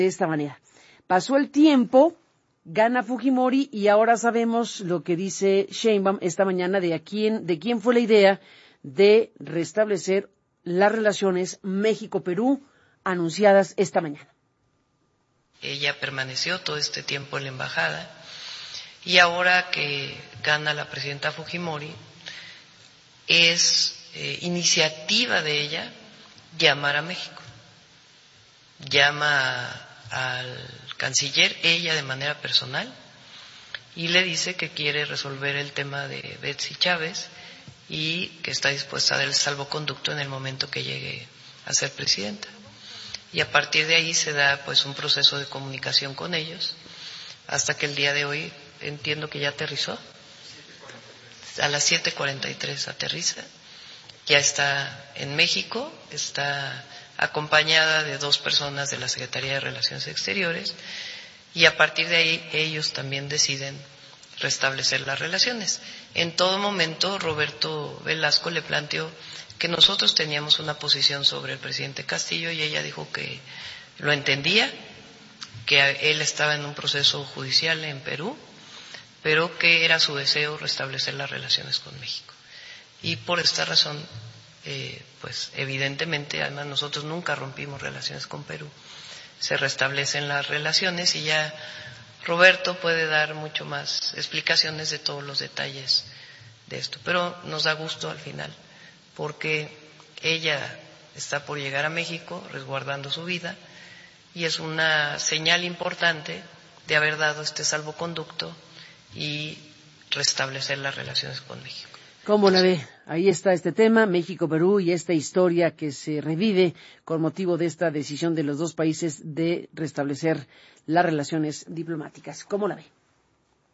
de esta manera. Pasó el tiempo, gana Fujimori y ahora sabemos lo que dice Sheinbaum esta mañana de quién fue la idea de restablecer las relaciones México-Perú anunciadas esta mañana. Ella permaneció todo este tiempo en la embajada y ahora que gana la presidenta Fujimori es iniciativa de ella llamar a México. Llama al canciller, ella de manera personal, y le dice que quiere resolver el tema de Betsy Chávez y que está dispuesta a dar el salvoconducto en el momento que llegue a ser presidenta. Y a partir de ahí se da pues un proceso de comunicación con ellos, hasta que el día de hoy entiendo que ya aterrizó. A las 7:43 aterriza, ya está en México, está acompañada de 2 personas de la Secretaría de Relaciones Exteriores, y a partir de ahí ellos también deciden restablecer las relaciones. En todo momento Roberto Velasco le planteó que nosotros teníamos una posición sobre el presidente Castillo y ella dijo que lo entendía, que él estaba en un proceso judicial en Perú, pero que era su deseo restablecer las relaciones con México. Y por esta razón, pues evidentemente, además nosotros nunca rompimos relaciones con Perú, se restablecen las relaciones y ya Roberto puede dar mucho más explicaciones de todos los detalles de esto. Pero nos da gusto al final, porque ella está por llegar a México resguardando su vida y es una señal importante de haber dado este salvoconducto y restablecer las relaciones con México. ¿Cómo la ve? Ahí está este tema, México-Perú, y esta historia que se revive con motivo de esta decisión de los dos países de restablecer las relaciones diplomáticas. ¿Cómo la ve?